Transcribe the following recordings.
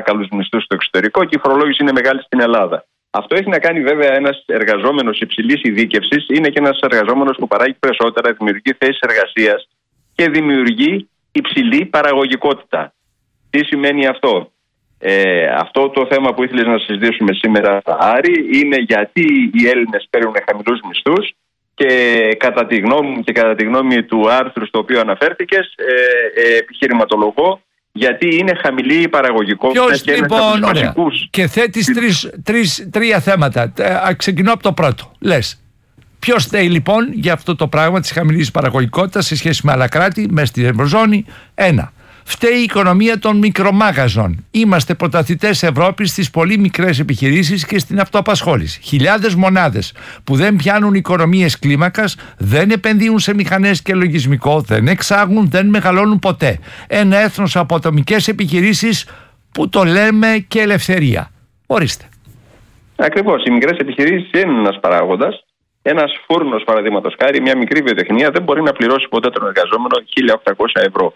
καλούς μισθούς στο εξωτερικό και η φορολόγηση είναι μεγάλη στην Ελλάδα. Αυτό έχει να κάνει βέβαια ένας εργαζόμενος υψηλής ειδίκευσης, είναι και ένας εργαζόμενος που παράγει περισσότερα, δημιουργεί θέσεις εργασίας και δημιουργεί υψηλή παραγωγικότητα. Τι σημαίνει αυτό? Αυτό το θέμα που ήθελες να συζητήσουμε σήμερα, Άρη, είναι γιατί οι Έλληνες παίρνουν χαμηλούς μισθούς και κατά τη γνώμη μου και κατά τη γνώμη του άρθρου στο οποίο αναφέρθηκες, επιχειρηματολογώ γιατί είναι χαμηλή η παραγωγικότητα. Ποιος λοιπόν, ωραία, και θέτεις τρία θέματα. Ξεκινώ από το πρώτο. Λες, ποιος φταίει λοιπόν για αυτό το πράγμα της χαμηλής παραγωγικότητας σε σχέση με άλλα κράτη μέσα στην Ευρωζώνη? Ένα, φταίει η οικονομία των μικρομάγαζων. Είμαστε πρωταθλητές Ευρώπης στις πολύ μικρές επιχειρήσεις και στην αυτοαπασχόληση. Χιλιάδες μονάδες που δεν πιάνουν οικονομίες κλίμακας, δεν επενδύουν σε μηχανές και λογισμικό, δεν εξάγουν, δεν μεγαλώνουν ποτέ. Ένα έθνος από ατομικές επιχειρήσεις που το λέμε και ελευθερία. Ορίστε. Ακριβώς. Οι μικρές επιχειρήσεις είναι ένας παράγοντας. Ένας φούρνος, παραδείγματος χάρη, μια μικρή βιοτεχνία δεν μπορεί να πληρώσει ποτέ τον εργαζόμενο 1.800 ευρώ.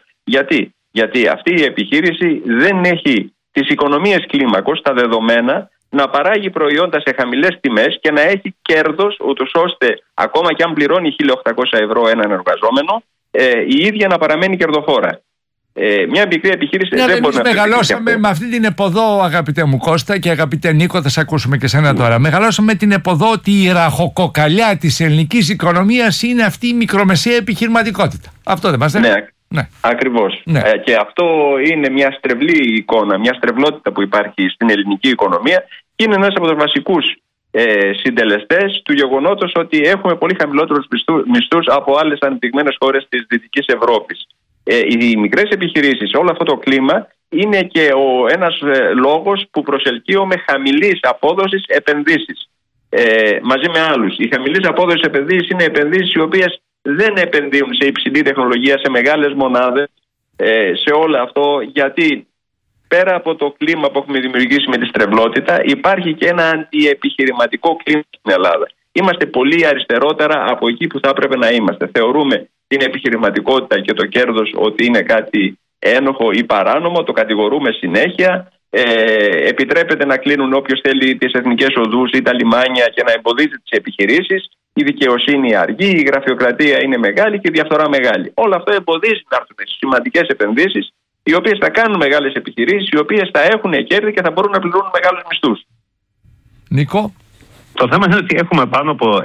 Γιατί αυτή η επιχείρηση δεν έχει τις οικονομίες κλίμακος, τα δεδομένα, να παράγει προϊόντα σε χαμηλές τιμές και να έχει κέρδος, ούτως ώστε ακόμα και αν πληρώνει 1.800 ευρώ έναν εργαζόμενο, η ίδια να παραμένει κερδοφόρα. Μια μικρή επιχείρηση δεν μπορεί να... Μεγαλώσαμε με αυτή την εποδό, αγαπητέ μου Κώστα και αγαπητέ Νίκο, θα σε ακούσουμε και σένα τώρα. Μεγαλώσαμε την εποδό ότι η ραχοκοκαλιά της ελληνικής οικονομίας είναι αυτή η μικρομεσαία επιχειρηματικότητα. Αυτό δεν μας λέει? Ναι. Ακριβώς. Ναι. Και αυτό είναι μια στρεβλή εικόνα, μια στρεβλότητα που υπάρχει στην ελληνική οικονομία και είναι ένας από τους βασικούς συντελεστές του γεγονότος ότι έχουμε πολύ χαμηλότερους μισθούς από άλλες ανεπτυγμένες χώρες της Δυτικής Ευρώπης. Οι μικρές επιχειρήσεις, όλο αυτό το κλίμα είναι και ένας λόγος που προσελκύουμε χαμηλής απόδοσης επενδύσεις. Μαζί με άλλους. Οι χαμηλής απόδοσης επενδύσεις είναι επενδύσεις οι οποίες δεν επενδύουν σε υψηλή τεχνολογία, σε μεγάλες μονάδες, σε όλο αυτό, γιατί πέρα από το κλίμα που έχουμε δημιουργήσει με τη στρεβλότητα, υπάρχει και ένα αντιεπιχειρηματικό κλίμα στην Ελλάδα. Είμαστε πολύ αριστερότερα από εκεί που θα έπρεπε να είμαστε. Θεωρούμε την επιχειρηματικότητα και το κέρδος ότι είναι κάτι ένοχο ή παράνομο, το κατηγορούμε συνέχεια. Επιτρέπεται να κλείνουν όποιος θέλει τις εθνικές οδούς ή τα λιμάνια και να εμποδίζει τις επιχειρήσεις. Η δικαιοσύνη αργή, η γραφειοκρατία είναι μεγάλη και η διαφθορά μεγάλη. Όλο αυτό εμποδίζει να έρθουν σημαντικές επενδύσεις, οι οποίες θα κάνουν μεγάλες επιχειρήσεις, οι οποίες θα έχουν κέρδη και θα μπορούν να πληρώνουν μεγάλους μισθούς. Νίκο. Το θέμα είναι ότι έχουμε πάνω από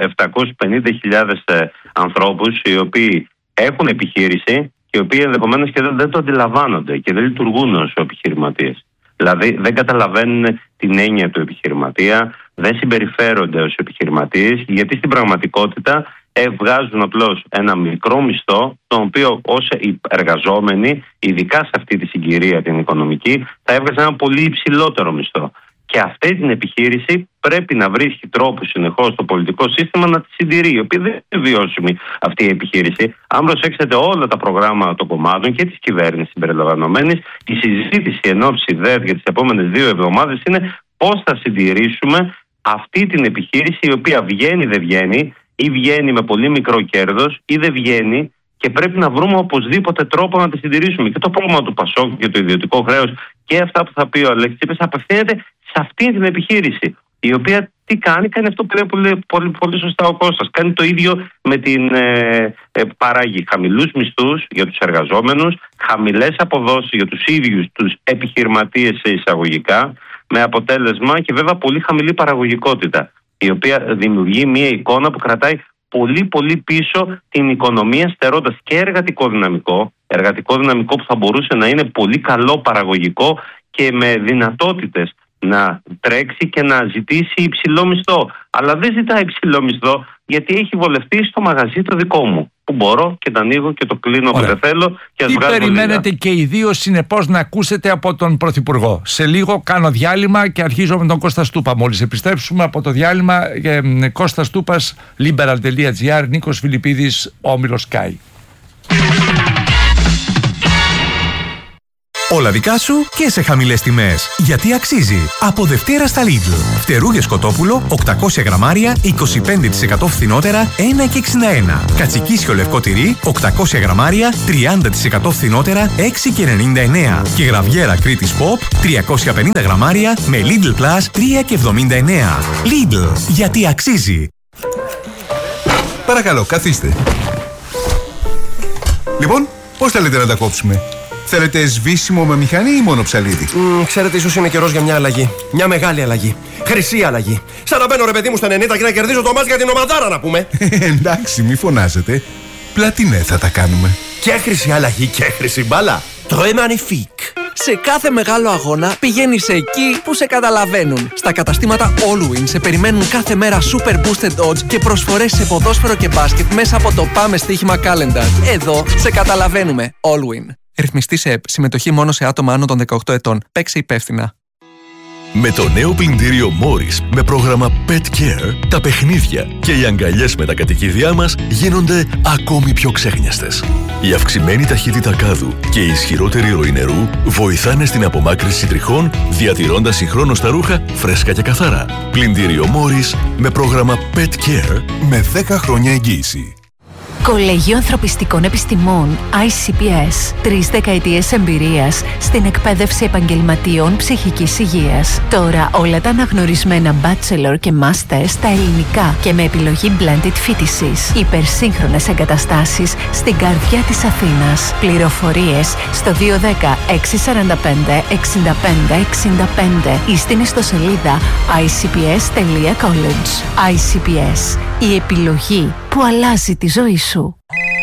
750.000 ανθρώπους οι οποίοι έχουν επιχείρηση και οι οποίοι ενδεχομένως και δεν το αντιλαμβάνονται και δεν λειτουργούν ως επιχειρηματίες. Δηλαδή δεν καταλαβαίνουν την έννοια του επιχειρηματία, δεν συμπεριφέρονται ως επιχειρηματίες, γιατί στην πραγματικότητα βγάζουν απλώς ένα μικρό μισθό, τον οποίο ως εργαζόμενοι, ειδικά σε αυτή τη συγκυρία την οικονομική, θα έβγαζαν ένα πολύ υψηλότερο μισθό. Και αυτή την επιχείρηση πρέπει να βρίσκει τρόπους συνεχώς στο πολιτικό σύστημα να τη συντηρεί, η οποία δεν είναι βιώσιμη αυτή η επιχείρηση. Αν προσέξετε όλα τα προγράμματα των κομμάτων και της κυβέρνησης συμπεριλαμβανομένης, η συζήτηση εν ώψη ΔΕΔ για τις επόμενες 2 εβδομάδες είναι πώς θα συντηρήσουμε αυτή την επιχείρηση, η οποία βγαίνει, δεν βγαίνει, ή βγαίνει με πολύ μικρό κέρδος, ή δεν βγαίνει. Και πρέπει να βρούμε οπωσδήποτε τρόπο να τη συντηρήσουμε. Και το πρόβλημα του Πασόκ και το ιδιωτικό χρέος και αυτά που θα πει ο Αλέξης Τσίπρας απευθύνεται σε αυτή την επιχείρηση. Η οποία τι κάνει? Κάνει αυτό που λέει πολύ σωστά ο Κώστας. Κάνει το ίδιο με την παράγει χαμηλούς μισθούς για τους εργαζόμενους, χαμηλές αποδόσεις για τους ίδιους τους επιχειρηματίες σε εισαγωγικά, με αποτέλεσμα και βέβαια πολύ χαμηλή παραγωγικότητα, η οποία δημιουργεί μια εικόνα που κρατάει πολύ πίσω την οικονομία, στερώντας και εργατικό δυναμικό που θα μπορούσε να είναι πολύ καλό, παραγωγικό και με δυνατότητες να τρέξει και να ζητήσει υψηλό μισθό. Αλλά δεν ζητάει υψηλό μισθό γιατί έχει βολευτεί στο μαγαζί το δικό μου, που μπορώ και το ανοίγω και το κλείνω που δεν θέλω. Και τι περιμένετε και οι δύο συνεπώς να ακούσετε από τον Πρωθυπουργό? Σε λίγο κάνω διάλειμμα και αρχίζω με τον Κώστα Στούπα. Μόλις επιστρέψουμε από το διάλειμμα, Κώστα Στούπας, liberal.gr, Νίκος Φιλιππίδης, Όμιλος Sky. Όλα δικά σου και σε χαμηλές τιμές. Γιατί αξίζει. Από Δευτέρα στα Lidl. Φτερούγες κοτόπουλο 800 γραμμάρια 25% φθηνότερα 1,61. Κατσικίσιο λευκό τυρί 800 γραμμάρια 30% φθηνότερα 6,99. Και γραβιέρα Κρήτης Pop 350 γραμμάρια με Lidl Plus 3,79. Lidl. Γιατί αξίζει. Παρακαλώ, καθίστε. Λοιπόν, πώς θέλετε να τα κόψουμε? Θέλετε σβήσιμο με μηχανή ή μόνο ψαλίδι? Ξέρετε, ίσως είναι καιρός για μια αλλαγή. Μια μεγάλη αλλαγή. Χρυσή αλλαγή. Σαν να μπαίνω, ρε παιδί μου, στα 90 και να κερδίζω το μάτς για την ομαδάρα, να πούμε. Εντάξει, μη φωνάζετε. Πλατινέ θα τα κάνουμε. Και χρυσή αλλαγή και χρυσή μπάλα. Très magnifique. Σε κάθε μεγάλο αγώνα πηγαίνεις εκεί που σε καταλαβαίνουν. Στα καταστήματα Allwin σε περιμένουν κάθε μέρα super boosted odds και προσφορές σε ποδόσφαιρο και μπάσκετ μέσα από το Πάμε Στοίχημα Calendar. Εδώ σε καταλαβαίνουμε. Allwin. Ρυθμιστή σε ΕΠ. Συμμετοχή μόνο σε άτομα άνω των 18 ετών. Παίξε υπεύθυνα. Με το νέο πλυντήριο Morris με πρόγραμμα Pet Care, τα παιχνίδια και οι αγκαλιές με τα κατοικίδια μας γίνονται ακόμη πιο ξέχνιαστες. Η αυξημένη ταχύτητα κάδου και η ισχυρότερη ροή νερού βοηθάνε στην απομάκρυνση τριχών, διατηρώντας συγχρόνως τα ρούχα φρέσκα και καθαρά. Πλυντήριο Morris με πρόγραμμα Pet Care με 10 χρόνια εγγύηση. Κολέγιο Ανθρωπιστικών Επιστημών ICPS. 3 δεκαετίες εμπειρίας στην εκπαίδευση επαγγελματιών ψυχικής υγείας. Τώρα όλα τα αναγνωρισμένα bachelor και master στα ελληνικά και με επιλογή blended φοιτησης. Υπερσύγχρονες εγκαταστάσεις στην καρδιά της Αθήνας. Πληροφορίες στο 210 645 65 65 ή στην ιστοσελίδα icps.college. ICPS. Η επιλογή που αλλάζει τη ζωή σου.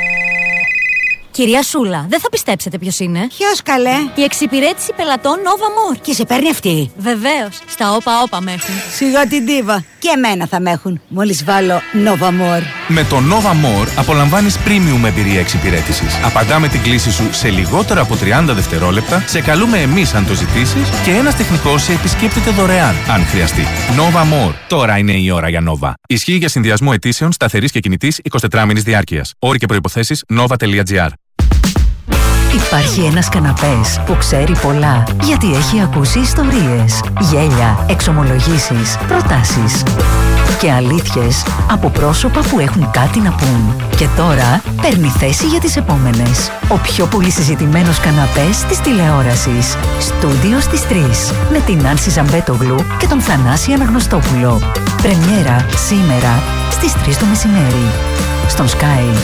Κυρία Σούλα, δεν θα πιστέψετε ποιος είναι. Ποιος, καλέ? Η εξυπηρέτηση πελατών Nova More. Και σε παίρνει αυτή? Βεβαίως, στα όπα με έχουν. Σιγά την ντίβα. Και εμένα θα με έχουν, μόλις βάλω Nova More. Με το Nova More απολαμβάνεις premium εμπειρία εξυπηρέτησης. Απαντάμε την κλήση σου σε λιγότερα από 30 δευτερόλεπτα, σε καλούμε εμείς αν το ζητήσεις και ένας τεχνικός σε επισκέπτεται δωρεάν, αν χρειαστεί. Nova More. Τώρα είναι η ώρα για Nova. Ισχύει για συνδυασμό αιτήσεων σταθερής και κινητής 24 μήνης διάρκειας. Όροι και προϋποθέσεις nova.gr. Υπάρχει ένας καναπές που ξέρει πολλά, γιατί έχει ακούσει ιστορίες, γέλια, εξομολογήσεις, προτάσεις και αλήθειες από πρόσωπα που έχουν κάτι να πούν. Και τώρα παίρνει θέση για τις επόμενες. Ο πιο πολύ συζητημένος καναπές της τηλεόρασης. Στούντιο στις 3 με την Άνση Ζαμπέτογλου και τον Θανάση Αναγνωστόπουλο. Πρεμιέρα σήμερα στις 3 το μεσημέρι στον Sky.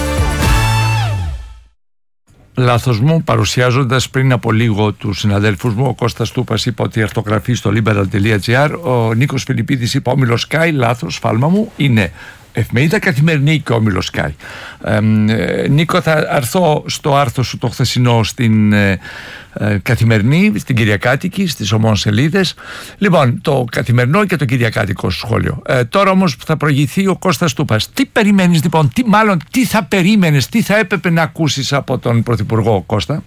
Λάθος μου, παρουσιάζοντας πριν από λίγο τους συναδέλφους μου, ο Κώστας Τούπας είπε ότι ορθογραφεί στο liberal.gr, ο Νίκος Φιλιππίδης είπε όμιλος Sky, λάθος, σφάλμα μου, είναι εφημερίδα Καθημερινή και όμιλος Sky. Νίκο, θα έρθω στο άρθρο σου το χθεσινό στην Καθημερινή, στην Κυριακάτικη, στις ομόσελίδες. Λοιπόν, το Καθημερινό και το Κυριακάτικο σχόλιο. Τώρα όμως θα προηγηθεί ο Κώστας Τούπας. Τι περιμένεις λοιπόν, τι θα περίμενες, τι θα έπρεπε να ακούσεις από τον Πρωθυπουργό, Κώστα?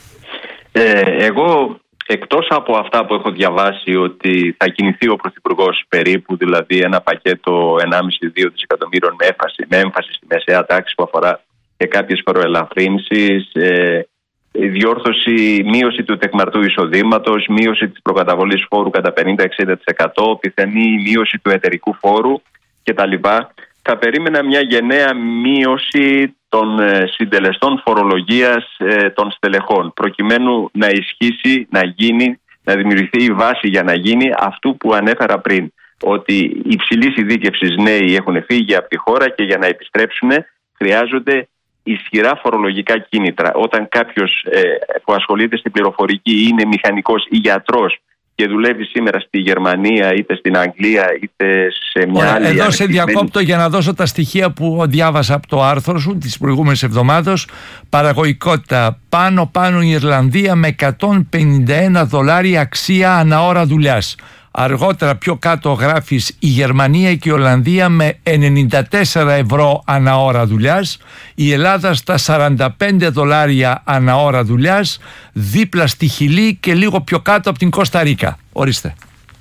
Εγώ, εκτός από αυτά που έχω διαβάσει ότι θα κινηθεί ο Πρωθυπουργός περίπου, δηλαδή ένα πακέτο 1,5-2 δισεκατομμύρων με έμφαση στη μεσαία τάξη που αφορά και κάποιες φοροελαφρύνσεις, διόρθωση, μείωση του τεκμαρτού εισοδήματος, μείωση της προκαταβολής φόρου κατά 50-60%, πιθανή μείωση του εταιρικού φόρου κτλ. Θα περίμενα μια γενναία μείωση των συντελεστών φορολογίας των στελεχών, προκειμένου να ισχύσει, να γίνει, να δημιουργηθεί η βάση για να γίνει αυτού που ανέφερα πριν. Ότι υψηλής ειδίκευσης νέοι έχουν φύγει από τη χώρα και για να επιστρέψουν χρειάζονται ισχυρά φορολογικά κίνητρα. Όταν κάποιος που ασχολείται στην πληροφορική είναι μηχανικός ή γιατρός και δουλεύει σήμερα στη Γερμανία είτε στην Αγγλία είτε σε μια άλλη... Εδώ σε διακόπτω για να δώσω τα στοιχεία που διάβασα από το άρθρο σου της προηγούμενης εβδομάδας. Παραγωγικότητα πάνω η Ιρλανδία με $151 αξία ανά ώρα δουλειάς. Αργότερα πιο κάτω γράφεις η Γερμανία και η Ολλανδία με 94 ευρώ ανά ώρα δουλειάς, η Ελλάδα στα $45 ανά ώρα δουλειάς, δίπλα στη Χιλή και λίγο πιο κάτω από την Κώστα Ρίκα. Ορίστε.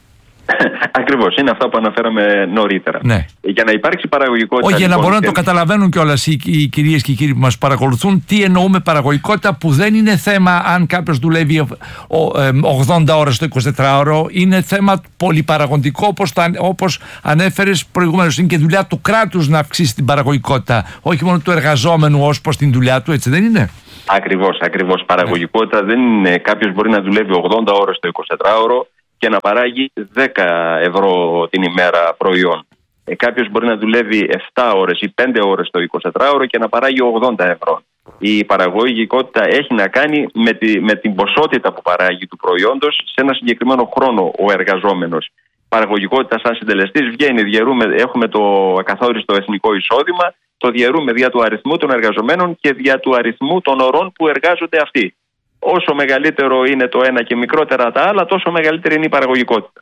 Ακριβώς, είναι αυτά που αναφέραμε νωρίτερα. Ναι. Για να υπάρξει παραγωγικότητα. Όχι, για να λοιπόν, μπορούν να το καταλαβαίνουν κιόλας οι κυρίες και οι κύριοι που μας παρακολουθούν, τι εννοούμε παραγωγικότητα, που δεν είναι θέμα αν κάποιος δουλεύει 80 ώρες το 24ωρο, είναι θέμα πολυπαραγωγικό, όπως ανέφερες προηγουμένως. Είναι και δουλειά του κράτους να αυξήσει την παραγωγικότητα, όχι μόνο του εργαζόμενου ως προς την δουλειά του, έτσι δεν είναι? Ακριβώς. Παραγωγικότητα δεν είναι κάποιος μπορεί να δουλεύει 80 ώρες το 24ωρο και να παράγει 10 ευρώ την ημέρα προϊόν. Κάποιος μπορεί να δουλεύει 7 ώρες ή 5 ώρες το 24ωρο και να παράγει 80 ευρώ. Η παραγωγικότητα έχει να κάνει με την ποσότητα που παράγει του προϊόντος σε ένα συγκεκριμένο χρόνο ο εργαζόμενος. Παραγωγικότητα σαν συντελεστής βγαίνει, έχουμε το ακαθόριστο εθνικό εισόδημα, το διαιρούμε δια του αριθμού των εργαζομένων και δια του αριθμού των ωρών που εργάζονται αυτοί. Όσο μεγαλύτερο είναι το ένα και μικρότερα τα άλλα, τόσο μεγαλύτερη είναι η παραγωγικότητα.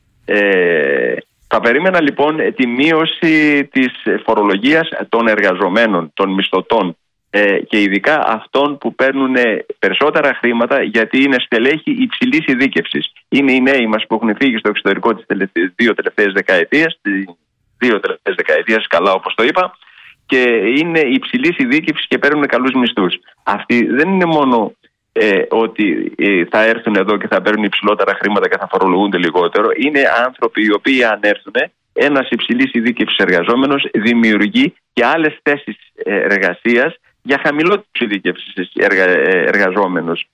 Θα περίμενα λοιπόν τη μείωση της φορολογίας των εργαζομένων, των μισθωτών και ειδικά αυτών που παίρνουν περισσότερα χρήματα, γιατί είναι στελέχη υψηλής ειδίκευσης. Είναι οι νέοι μας που έχουν φύγει στο εξωτερικό τις δύο τελευταίες δεκαετίες, καλά όπως το είπα, και είναι υψηλής ειδίκευσης και παίρνουν καλούς μισθούς. Αυτοί δεν είναι μόνο ότι θα έρθουν εδώ και θα παίρνουν υψηλότερα χρήματα και θα φορολογούνται λιγότερο. Είναι άνθρωποι οι οποίοι αν έρθουν, ένας υψηλής ειδίκευσης εργαζόμενος δημιουργεί και άλλες θέσεις εργασίας για χαμηλότερους ειδίκευσης εργαζόμενους.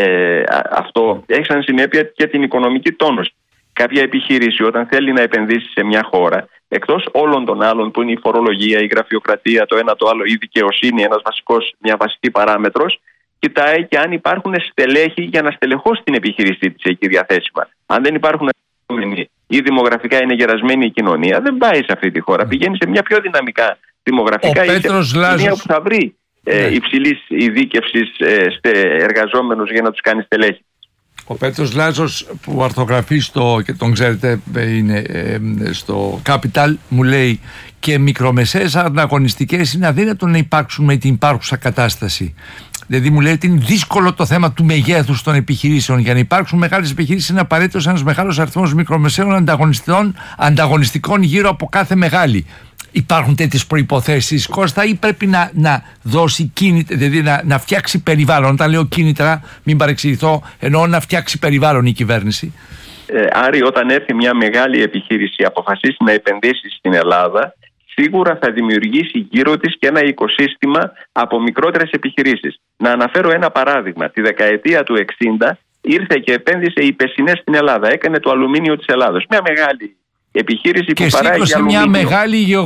Αυτό έχει σαν συνέπεια και την οικονομική τόνωση. Κάποια επιχείρηση όταν θέλει να επενδύσει σε μια χώρα, εκτός όλων των άλλων που είναι η φορολογία, η γραφειοκρατία, το ένα το άλλο, η δικαιοσύνη, μια βασική παράμετρος, κοιτάει και αν υπάρχουν στελέχη για να στελεχώσει την επιχείρησή της εκεί διαθέσιμα. Αν δεν υπάρχουν ή δημογραφικά είναι γερασμένη η κοινωνία, δεν πάει σε αυτή τη χώρα. Πηγαίνει σε μια πιο δυναμικά δημογραφικά ή σε μια κοινωνία που θα βρει υψηλής ειδίκευσης εργαζόμενους για να τους κάνει στελέχη. Ο Πέτρος Λάζος που αρθογραφεί και τον ξέρετε, είναι στο Capital, μου λέει και μικρομεσαίες ανταγωνιστικές είναι αδύνατο να υπάρξουν με την υπάρχουσα κατάσταση. Δηλαδή μου λέει ότι είναι δύσκολο το θέμα του μεγέθους των επιχειρήσεων. Για να υπάρξουν μεγάλες επιχειρήσεις είναι απαραίτητος ένας μεγάλος αριθμός μικρομεσαίων ανταγωνιστικών γύρω από κάθε μεγάλη. Υπάρχουν τέτοιες προϋποθέσεις, Κώστα, ή πρέπει να δώσει κίνητρα, δηλαδή να φτιάξει περιβάλλον? Όταν λέω κίνητρα, μην παρεξηγηθώ, εννοώ να φτιάξει περιβάλλον η κυβέρνηση. Άρη, όταν έρθει μια μεγάλη επιχείρηση, αποφασίσει να επενδύσει στην Ελλάδα, σίγουρα θα δημιουργήσει γύρω της και ένα οικοσύστημα από μικρότερες επιχειρήσεις. Να αναφέρω ένα παράδειγμα. Τη δεκαετία του 60 ήρθε και επένδυσε η Πεσσινές στην Ελλάδα. Έκανε το αλουμίνιο της Ελλάδος. Μια μεγάλη επιχείρηση που παράγει αλουμίνιο.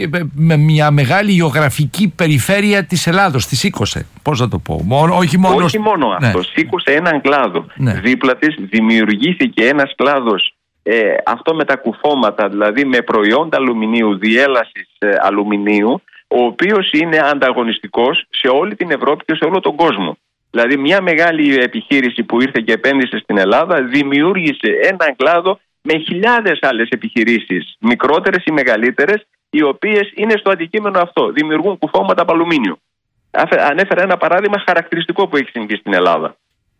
Μια μεγάλη γεωγραφική περιφέρεια της Ελλάδος. Τη σήκωσε. Πώς να το πω. Όχι μόνο αυτό. Σήκωσε έναν κλάδο. Δίπλα της δημιουργήθηκε ένας κλάδος. Αυτό με τα κουφώματα, δηλαδή με προϊόντα αλουμινίου, διέλασης αλουμινίου, ο οποίος είναι ανταγωνιστικός σε όλη την Ευρώπη και σε όλο τον κόσμο. Δηλαδή μια μεγάλη επιχείρηση που ήρθε και επένδυσε στην Ελλάδα δημιούργησε έναν κλάδο με χιλιάδες άλλες επιχειρήσεις, μικρότερες ή μεγαλύτερες, οι οποίες είναι στο αντικείμενο αυτό. Δημιουργούν κουφώματα από αλουμίνιο. Ανέφερα ένα παράδειγμα χαρακτηριστικό που έχει συμβεί στην Ελλάδα.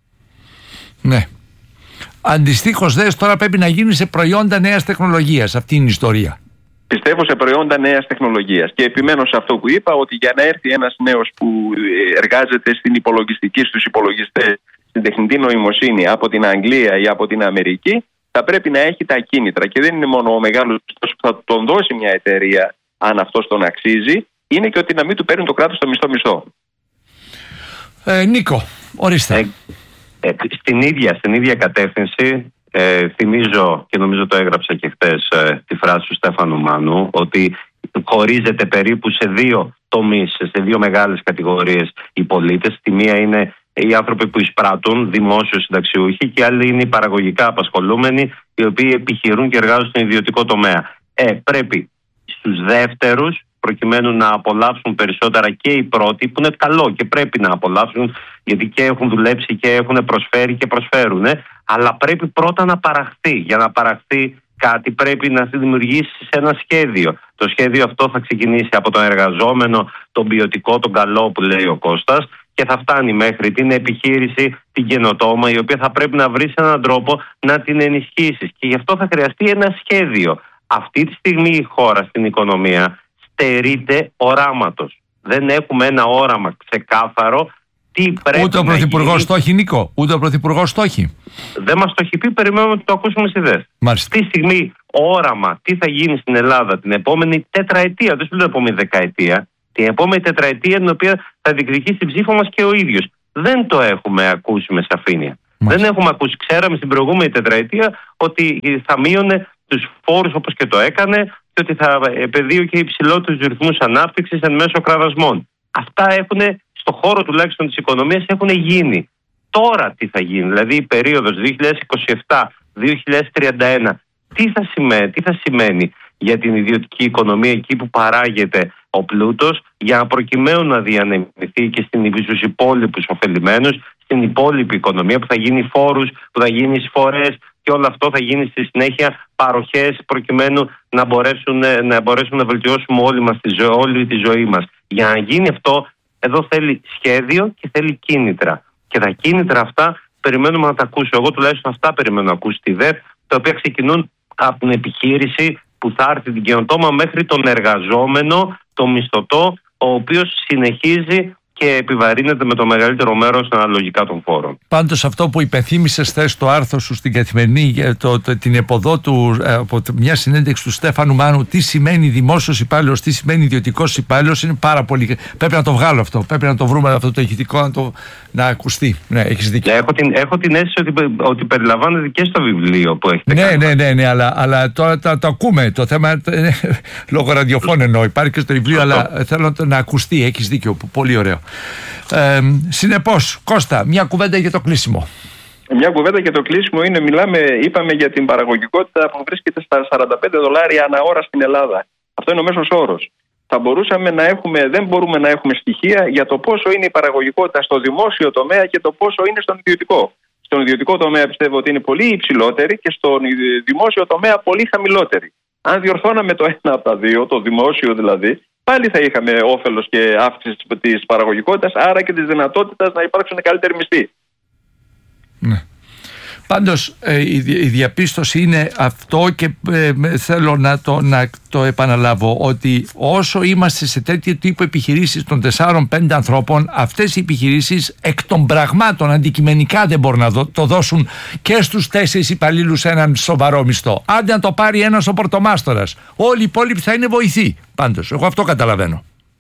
Ναι. Αντιστοίχως τώρα πρέπει να γίνει σε προϊόντα νέας τεχνολογίας. Αυτή είναι η ιστορία. Πιστεύω σε προϊόντα νέας τεχνολογίας. Και επιμένω σε αυτό που είπα, ότι για να έρθει ένας νέος που εργάζεται στην υπολογιστική, στους υπολογιστές, στην τεχνητή νοημοσύνη από την Αγγλία ή από την Αμερική, θα πρέπει να έχει τα κίνητρα. Και δεν είναι μόνο ο μεγάλος που θα τον δώσει μια εταιρεία, αν αυτός τον αξίζει, είναι και ότι να μην του παίρνει το κράτος το μισθό. Νίκο, ορίστε. Στην ίδια κατεύθυνση, θυμίζω και νομίζω το έγραψα και χτες τη φράση του Στέφανου Μάνου, ότι χωρίζεται περίπου σε δύο τομείς, σε δύο μεγάλες κατηγορίες οι πολίτες. Τη μία είναι οι άνθρωποι που εισπράττουν, δημόσιοι συνταξιούχοι, και άλλοι είναι οι παραγωγικά απασχολούμενοι, οι οποίοι επιχειρούν και εργάζονται στον ιδιωτικό τομέα. Πρέπει στους δεύτερους, προκειμένου να απολαύσουν περισσότερα και οι πρώτοι, που είναι καλό και πρέπει να απολαύσουν, γιατί και έχουν δουλέψει και έχουν προσφέρει και προσφέρουν, αλλά πρέπει πρώτα να παραχθεί. Για να παραχθεί κάτι πρέπει να δημιουργήσει ένα σχέδιο. Το σχέδιο αυτό θα ξεκινήσει από τον εργαζόμενο, τον ποιοτικό, τον καλό που λέει ο Κώστας, και θα φτάνει μέχρι την επιχείρηση, την καινοτόμα, η οποία θα πρέπει να βρει έναν τρόπο να την ενισχύσεις. Και γι' αυτό θα χρειαστεί ένα σχέδιο. Αυτή τη στιγμή η χώρα στην οικονομία στερείται οράματος. Δεν έχουμε ένα όραμα ξεκάθαρο τι πρέπει. Ούτε ο Πρωθυπουργός το έχει, Νίκο. Ούτε ο Πρωθυπουργός το έχει. Δεν μας το έχει πει, περιμένουμε να το ακούσουμε στις ιδέες. Αυτή τη στιγμή όραμα τι θα γίνει στην Ελλάδα την επόμενη τετραετία, δεν σου λέω επόμενη δεκαετία, την επόμενη τετραετία την οποία θα διεκδικήσει την ψήφο μας και ο ίδιος. Δεν το έχουμε ακούσει με σαφήνεια. Δεν έχουμε ακούσει. Ξέραμε στην προηγούμενη τετραετία ότι θα μείωνε τους φόρους όπως και το έκανε και ότι θα επεδίωκε υψηλότερους ρυθμούς ανάπτυξης εν μέσω κραδασμών. Αυτά έχουν, στο χώρο τουλάχιστον της οικονομίας, έχουν γίνει. Τώρα τι θα γίνει, δηλαδή η περίοδος 2027-2031, τι θα σημαίνει για την ιδιωτική οικονομία εκεί που παράγεται ο πλούτος, για προκειμένου να διανεμηθεί και στους υπόλοιπους ωφελημένους, στην υπόλοιπη οικονομία που θα γίνει φόρους, που θα γίνει εισφορές και όλο αυτό θα γίνει στη συνέχεια παροχές προκειμένου να μπορέσουμε να βελτιώσουμε όλη τη ζωή μας. Για να γίνει αυτό, εδώ θέλει σχέδιο και θέλει κίνητρα. Και τα κίνητρα αυτά περιμένουμε να τα ακούσω. Εγώ τουλάχιστον αυτά περιμένω να ακούσω τη ΔΕΠ, τα οποία ξεκινούν από την επιχείρηση που θα έρθει την καινοτόμα μέχρι τον εργαζόμενο, τον μισθωτό, ο οποίος συνεχίζει και επιβαρύνεται με το μεγαλύτερο μέρος αναλογικά των φόρων. Πάντως αυτό που υπενθύμησες χθες στο άρθρο σου στην Καθημερινή για την εποδό του από μια συνέντευξη του Στέφανου Μάνου, τι σημαίνει δημόσιος υπάλληλος, τι σημαίνει ιδιωτικός υπάλληλος, είναι πάρα πολύ. Πρέπει να το βγάλω αυτό. Πρέπει να το βρούμε αυτό το ηχητικό να ακουστεί. Ναι, έχεις δίκιο. Έχω την αίσθηση ότι περιλαμβάνεται και στο βιβλίο που έχετε κάνει. Ναι, αλλά τώρα το ακούμε. Το θέμα λόγω ραδιοφώνου εννοώ. Υπάρχει και στο βιβλίο, αλλά θέλω να ακουστεί. Έχεις δίκιο. Πολύ ωραίο. Συνεπώς, Κώστα, μια κουβέντα για το κλείσιμο. Μια κουβέντα για το κλείσιμο είναι, είπαμε για την παραγωγικότητα που βρίσκεται στα $45 ανά ώρα στην Ελλάδα. Αυτό είναι ο μέσος όρος. Θα μπορούσαμε δεν μπορούμε να έχουμε στοιχεία για το πόσο είναι η παραγωγικότητα στο δημόσιο τομέα και το πόσο είναι στον ιδιωτικό. Στον ιδιωτικό τομέα πιστεύω ότι είναι πολύ υψηλότερη και στον δημόσιο τομέα πολύ χαμηλότερη. Αν διορθώναμε το ένα από τα δύο, το δημόσιο δηλαδή, πάλι θα είχαμε όφελος και αύξηση της παραγωγικότητας, άρα και της δυνατότητας να υπάρξουν καλύτεροι μισθοί. Ναι. Πάντως η διαπίστωση είναι αυτό και θέλω να το επαναλάβω, ότι όσο είμαστε σε τέτοιο τύπο επιχειρήσεις των 4-5 ανθρώπων, αυτές οι επιχειρήσεις εκ των πραγμάτων αντικειμενικά δεν μπορούν να το δώσουν και στους 4 υπαλλήλους έναν σοβαρό μισθό. Άντε να το πάρει ένας ο πορτομάστορας, όλοι οι υπόλοιποι θα είναι βοηθοί. Πάντως εγώ αυτό καταλαβαίνω.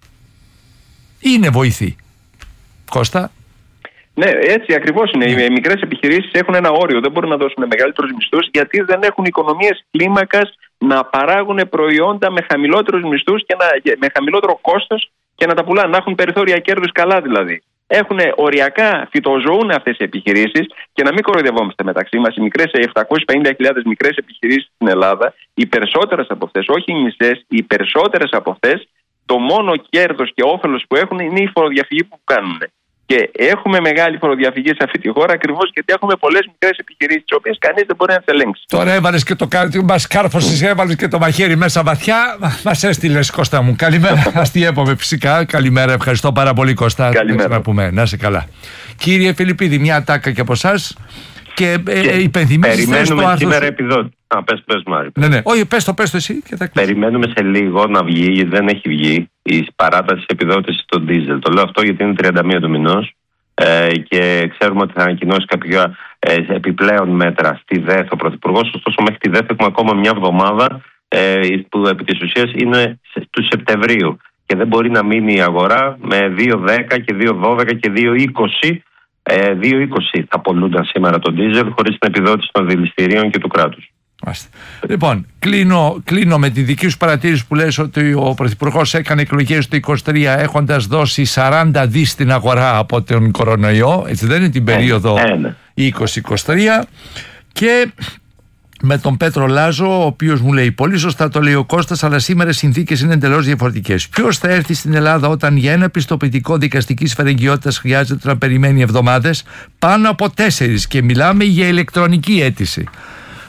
Είναι βοηθοί. Κώστα. Ναι, έτσι ακριβώς είναι. Οι μικρές επιχειρήσεις έχουν ένα όριο. Δεν μπορούν να δώσουν μεγαλύτερους μισθούς γιατί δεν έχουν οικονομίες κλίμακας να παράγουν προϊόντα με χαμηλότερους μισθούς και με χαμηλότερο κόστος και να τα πουλάνε. Να έχουν περιθώρια κέρδους καλά δηλαδή. Έχουν οριακά, φυτοζωούν αυτές οι επιχειρήσεις και να μην κοροϊδευόμαστε μεταξύ μας. Οι μικρές, 750.000 μικρές επιχειρήσεις στην Ελλάδα, οι περισσότερες από αυτές, όχι οι μισές, οι περισσότερες από αυτές, το μόνο κέρδος και όφελος που έχουν είναι η φοροδιαφυγή που κάνουν. Και έχουμε μεγάλη φοροδιαφυγή σε αυτή τη χώρα ακριβώς γιατί έχουμε πολλές μικρές επιχειρήσεις, τις οποίες κανείς δεν μπορεί να τις ελέγξει. Τώρα έβαλες και μας κάρφωσες, έβαλες και το μαχαίρι μέσα βαθιά. Μας έστειλες, Κώστα μου. Καλημέρα. Αστιέπομαι φυσικά. Καλημέρα. Ευχαριστώ πάρα πολύ, Κώστα. Καλημέρα. Να είσαι καλά. Κύριε Φιλιππίδη, μια ατάκα και από εσάς. Και υπενθυμίσεις περιμένουμε σήμερα επιδότη. Πες Μάρη. Ναι. Όχι, πες το εσύ και θα κλείσει. Περιμένουμε σε λίγο να βγει, γιατί δεν έχει βγει, η παράταση επιδότησης στο ντίζελ. Το λέω αυτό γιατί είναι 31 του μηνός και ξέρουμε ότι θα ανακοινώσει κάποια επιπλέον μέτρα στη ΔΕΘ ο Πρωθυπουργός. Ωστόσο, μέχρι τη ΔΕΘ έχουμε ακόμα μια εβδομάδα που επί της ουσίας είναι του Σεπτεμβρίου. Και δεν μπορεί να μείνει η αγορά με 2,10 και 2,12 και 2,20. 2,20 θα πολλούνταν σήμερα το ντίζελ χωρίς την επιδότηση των δηληστηρίων και του κράτους. Λοιπόν, κλείνω με τη δική σου παρατήρηση που λες ότι ο Πρωθυπουργός έκανε εκλογές το 2023 έχοντας δώσει 40 δις στην αγορά από τον κορονοϊό, έτσι δεν είναι, την περίοδο 2023, και με τον Πέτρο Λάζο, ο οποίος μου λέει πολύ σωστά το λέει ο Κώστας, αλλά σήμερα οι συνθήκες είναι εντελώς διαφορετικές. Ποιος θα έρθει στην Ελλάδα όταν για ένα πιστοποιητικό δικαστικής φερεγγιότητας χρειάζεται να περιμένει εβδομάδες, πάνω από 4, και μιλάμε για ηλεκτρονική αίτηση.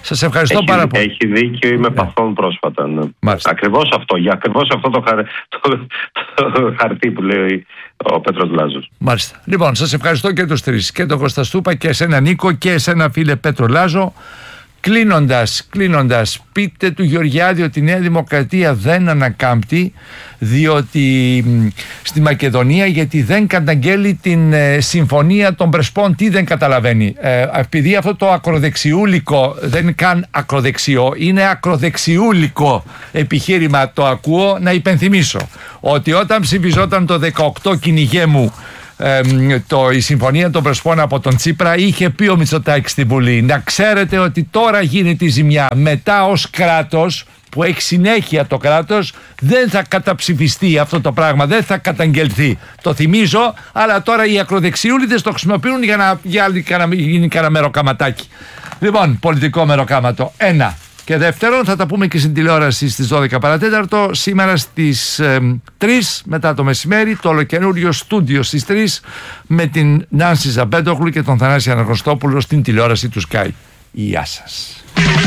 Σας ευχαριστώ πάρα πολύ. Έχει δίκιο, είμαι παθών πρόσφατα. Ναι. Ακριβώς αυτό το χαρτί που λέει ο Πέτρος Λάζος. Μάλιστα. Λοιπόν, σας ευχαριστώ και τους τρεις, και τον Κώστα Στούπα και εσένα Νίκο και εσένα φίλε Πέτρο Λάζο. Κλείνοντας, πείτε του Γεωργιάδη ότι η Νέα Δημοκρατία δεν ανακάμπτει, διότι στη Μακεδονία, γιατί δεν καταγγέλει την συμφωνία των Πρεσπών. Τι δεν καταλαβαίνει? Επειδή αυτό το ακροδεξιούλικο, δεν είναι καν ακροδεξιό, είναι ακροδεξιούλικο επιχείρημα το ακούω, να υπενθυμίσω ότι όταν ψηφιζόταν το 18 κυνηγέ μου η συμφωνία των Πρεσπών από τον Τσίπρα, είχε πει ο Μητσοτάκης στην Βουλή, να ξέρετε ότι τώρα γίνει τη ζημιά. Μετά ως κράτος που έχει συνέχεια το κράτος δεν θα καταψηφιστεί αυτό το πράγμα, δεν θα καταγγελθεί. Το θυμίζω, αλλά τώρα οι ακροδεξιούλιδες το χρησιμοποιούν για να γίνει κανένα μεροκαματάκι. Λοιπόν, πολιτικό μεροκάματο. Ένα. Και δεύτερον, θα τα πούμε και στην τηλεόραση στις 12 παρατέταρτο. Σήμερα στις 3 μετά το μεσημέρι, το ολοκαινούριο στούντιο στις 3 με την Νάνση Ζαμπέντογλου και τον Θανάση Αναγνωστόπουλο στην τηλεόραση του Sky. Γεια σας.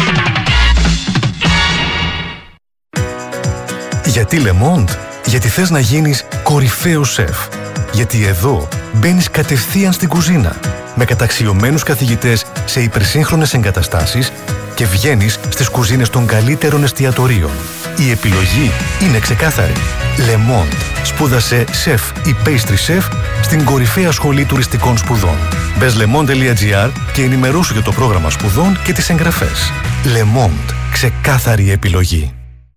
Γιατί Le Monde? Γιατί θες να γίνεις κορυφαίος σεφ. Γιατί εδώ μπαίνεις κατευθείαν στην κουζίνα με καταξιωμένους καθηγητές σε υπερσύγχρονες εγκαταστάσεις και βγαίνεις στις κουζίνες των καλύτερων εστιατορίων. Η επιλογή είναι ξεκάθαρη. Le Monde. Σπούδασε σεφ ή pastry chef στην κορυφαία σχολή τουριστικών σπουδών. Μπες lemond.gr και ενημερώσου για το πρόγραμμα σπουδών και τις εγγραφές. Le Monde. Ξεκάθαρη επιλογή.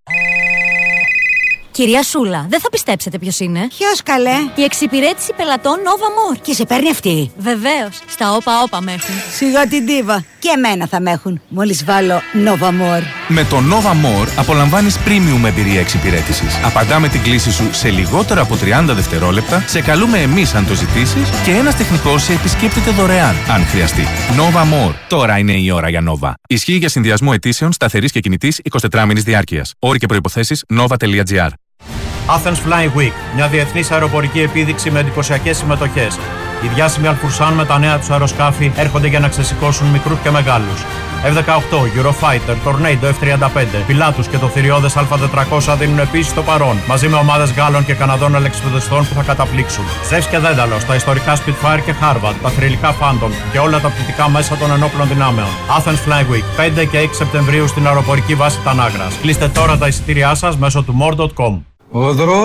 Κυρία Σούλα, δεν θα πιστέψετε ποιος είναι. Ποιος καλέ? Η εξυπηρέτηση πελατών Nova More. Και σε παίρνει αυτή? Βεβαίως. Στα όπα με έχουν. Σιγά την ντίβα. Και εμένα θα με έχουν. Μόλις βάλω Nova More. Με το Nova More απολαμβάνεις premium εμπειρία εξυπηρέτησης. Απαντάμε την κλήση σου σε λιγότερο από 30 δευτερόλεπτα, σε καλούμε εμείς αν το ζητήσεις και ένας τεχνικός σε επισκέπτεται δωρεάν αν χρειαστεί. Nova More. Τώρα είναι η ώρα για Nova. Ισχύει για συνδυασμό αιτήσεων σταθερής και κινητής 24 μήνης διάρκειας. Όροι και προϋποθέσεις nova.gr. Athens Flying Week, μια διεθνής αεροπορική επίδειξη με εντυπωσιακές συμμετοχές. Οι διάσημοι Αλφουρσάν με τα νέα τους αεροσκάφη έρχονται για να ξεσηκώσουν μικρούς και μεγάλους. F-18, Eurofighter, Tornado F-35, Pilatus και το θηριώδες Α400 δίνουν επίσης το παρόν, μαζί με ομάδες Γάλλων και Καναδών ελεξιπεδιστών που θα καταπλήξουν. Ζεύς και Δένταλος, τα ιστορικά Spitfire και Harvard, τα θρυλικά Phantom και όλα τα πτυτικά μέσα των ενόπλων δυνάμεων. Athens Flying Week, 5 και 6 Σεπτεμβρίου στην αεροπορική βάση Τανάγρας. Κλείστε τώρα τα εισιτήριά σας μέσω του more.com.